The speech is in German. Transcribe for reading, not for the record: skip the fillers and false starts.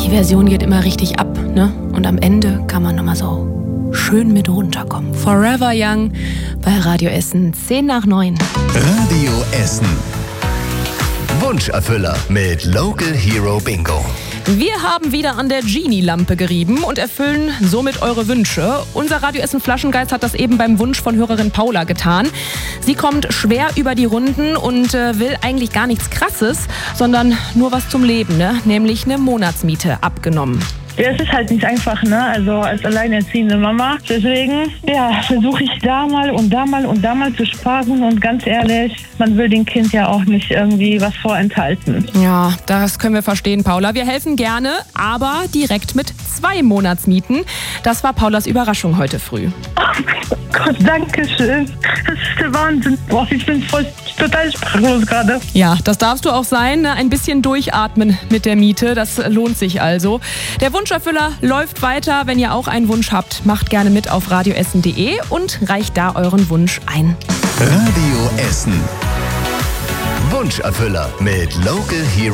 Die Version geht immer richtig ab, ne? Und am Ende kann man nochmal so schön mit runterkommen. Forever Young bei Radio Essen, 8:50. Radio Essen. Wunscherfüller mit Local Hero Bingo. Wir haben wieder an der Genie-Lampe gerieben und erfüllen somit eure Wünsche. Unser Radio Essen Flaschengeist hat das eben beim Wunsch von Hörerin Paula getan. Sie kommt schwer über die Runden und will eigentlich gar nichts Krasses, sondern nur was zum Leben, ne? Nämlich eine Monatsmiete abgenommen. Ja, es ist halt nicht einfach, ne? Also als alleinerziehende Mama. Deswegen, ja, versuche ich da mal und da mal und da mal zu sparen. Und ganz ehrlich, man will dem Kind ja auch nicht irgendwie was vorenthalten. Ja, das können wir verstehen, Paula. Wir helfen gerne, aber direkt mit 2 Monatsmieten. Das war Paulas Überraschung heute früh. Oh Gott, danke schön. Das ist der Wahnsinn. Boah, ich bin total sprachlos gerade. Ja, das darfst du auch sein. Ne? Ein bisschen durchatmen mit der Miete, das lohnt sich also. Der Wunscherfüller läuft weiter. Wenn ihr auch einen Wunsch habt, macht gerne mit auf radioessen.de und reicht da euren Wunsch ein. Radio Essen. Wunscherfüller mit Local Hero